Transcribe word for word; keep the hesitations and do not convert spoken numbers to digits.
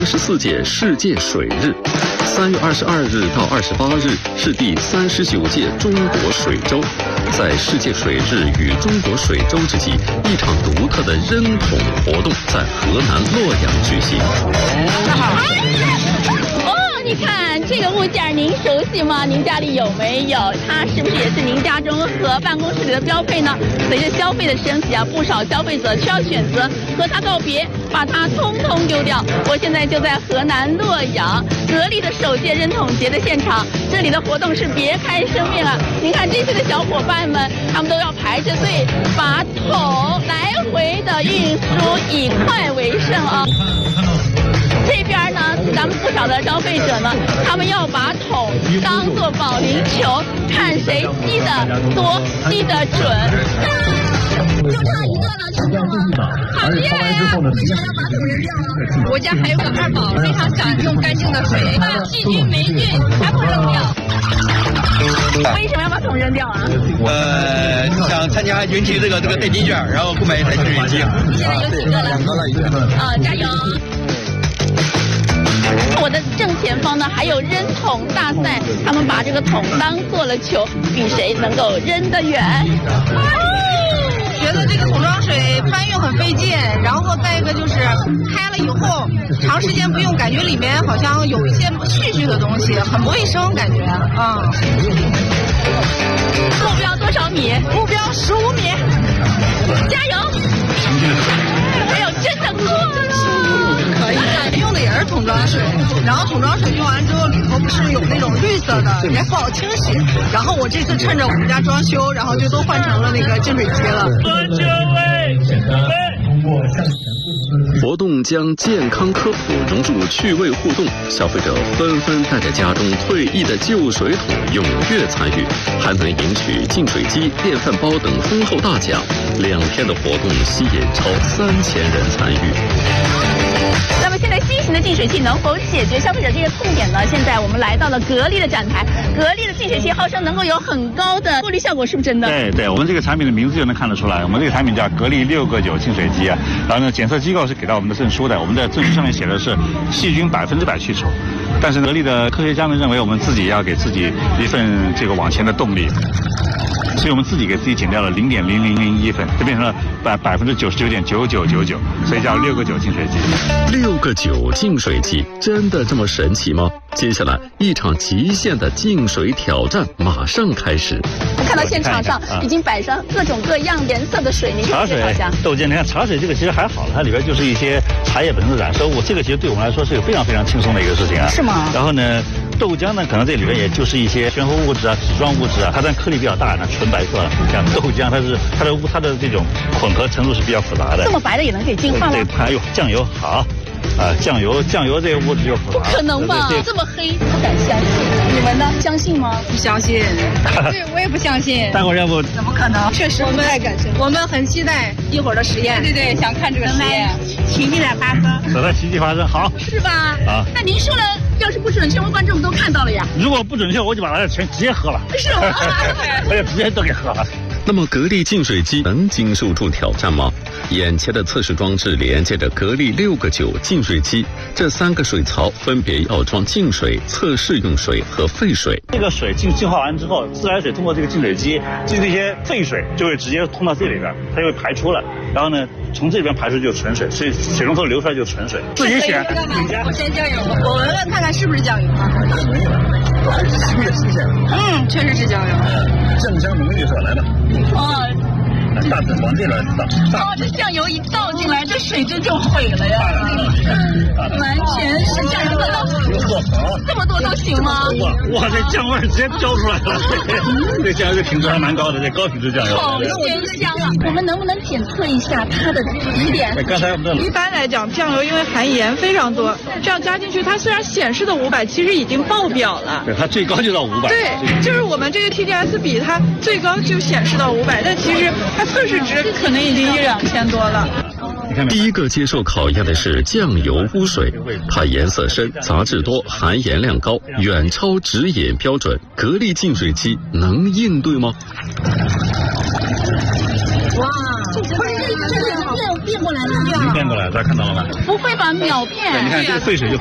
十四届世界水日，三月二十二日到二十八日是第三十九届中国水周。在世界水日与中国水周之际，一场独特的扔桶活动在河南洛阳举行。 哦，你看这个物件您熟悉吗？您家里有没有？它是不是也是您家中和办公室里的标配呢？随着消费的升级啊，不少消费者需要选择和它告别，把它通通丢掉。我现在就在河南洛阳格力的首届扔桶节的现场，这里的活动是别开生面啊！您看这些的小伙伴们，他们都要排着队把桶来回的运输，以快为胜啊！这边呢，咱们不少的消费者呢，他们要把桶当作保龄球，看谁吸的多，吸的准。就差一个了，是吗？好厉害呀！我家还有个二宝，非常想用干净的水，细菌霉菌全部扔掉。为什么要把桶扔掉啊？ 呃，想参加云集这个这个代金券，然后购买一台净水机。 现在有几个了？两个了已经。啊，加油！我的正前方呢，还有扔桶大赛，他们把这个桶当做了球，比谁能够扔得远。 觉得这个桶装水搬运很费劲，然后再一个就是开了以后长时间不用，感觉里面好像有一些絮絮的东西，很不卫生感觉啊。 目标多少米？ 目标十五米， 加油！哎呦，真的过了！ 可以的，用的也是桶装水，然后桶装水用完之后里头不是有那种绿色的，也不好清洗。然后我这次趁着我们家装修，然后就都换成了那个净水机了。 活动将健康科普融入趣味互动，消费者纷纷带着家中退役的旧水桶踊跃参与，还能赢取净水机、电饭煲等丰厚大奖。两天的活动吸引超三千人参与。 那么现在新型的净水器能否解决消费者这些痛点呢？现在我们来到了格力的展台，格力的净水器号称能够有很高的过滤效果，是不是真的？ 对对，我们这个产品的名字就能看得出来，我们这个产品叫格力六个九净水机啊。然后呢，检测机构是给到我们的证书的，我们的证书上面写的是细菌百分之百去除。但是格力的科学家们认为，我们自己要给自己一份这个往前的动力。所以我们自己给自己减掉了零点零零零一分，就变成了百百分之九十九点九九九九，所以叫六个九净水机。 六个九净水机真的这么神奇吗？接下来一场极限的净水挑战马上开始。 我看到现场上已经摆上各种各样颜色的水，您茶水、豆浆，你看茶水这个其实还好了，它里边就是一些茶叶本身的染色物，这个其实对我们来说是一个非常非常轻松的一个事情啊。 是吗？ 然后呢？豆浆呢，可能这里边也就是一些悬浮物质啊、纸状物质啊，它但颗粒比较大，那纯白色了。像豆浆，它是它的它的这种混合程度是比较复杂的。 这么白的也能给净化吗？ 对，还有酱油好。啊，酱油，酱油这个物质就复杂。 不可能吧？这么黑，不敢相信。你们呢？相信吗？ 不相信。对，我也不相信。 待会儿要不？ 怎么可能？确实，我们太感谢。我们很期待一会儿的实验。 对对对，想看这个实验。 奇迹的发生。 等待奇迹发生，好。 是吧？ 啊。 那您说了，要是不准确，我们观众都看到了呀。 如果不准确，我就把它全直接喝了。 是吗？ 我就直接都给喝了。 那么格力净水机能经受住挑战吗？眼前的测试装置连接着格力六个九净水机，这三个水槽分别要装净水、测试用水和废水。 这个水净净化完之后，自来水通过这个净水机，就这些废水就会直接通到这里边，它就会排出了。然后呢，从这边排出就是纯水，所以水龙头流出来就是纯水。自己选。 我先酱油，我闻闻看看是不是酱油。 新鲜新鲜。 嗯，确实是酱油。 酱香浓郁是吧？来吧。 哦。 大水往这边倒。 哦，这酱油一倒进来，这水就就毁了呀！完全是酱油的。这么多都行吗？ 哇哇，这酱味直接飘出来了！这酱油的品质还蛮高的，这高品质酱油。 好鲜香啊！我们能不能检测一下它的几点？ 刚才我们一般来讲，酱油因为含盐非常多，这样加进去，它虽然显示的五百，其实已经爆表了。 对，它最高就到五百。 对，就是我们这个 T D S 比它最高就显示到五百，但其实它测试值可能已经一两千多了。 第一个接受考验的是酱油污水，它颜色深、杂质多、含盐量高，远超直饮标准。格力净水机能应对吗？ 哇，不是这这这变过来了， 已经变过来了，大家看到了吗？ 不会吧，秒变？ 对，你看这个沸水就